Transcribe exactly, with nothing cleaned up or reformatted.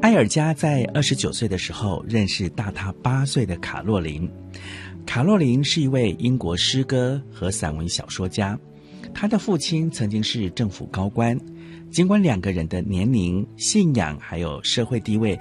埃尔加在二十九岁的时候认识大他八岁的卡洛琳。卡洛琳是一位英国诗歌和散文小说家，他的父亲曾经是政府高官。尽管两个人的年龄、信仰还有社会地位